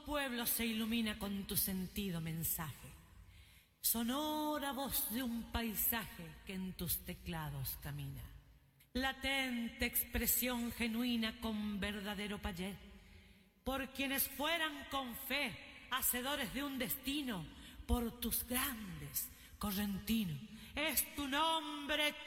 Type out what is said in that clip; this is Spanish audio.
pueblo se ilumina con tu sentido mensaje, sonora voz de un paisaje que en tus teclados camina, latente expresión genuina con verdadero payé, por quienes fueran con fe hacedores de un destino, por tus grandes, correntino, es tu nombre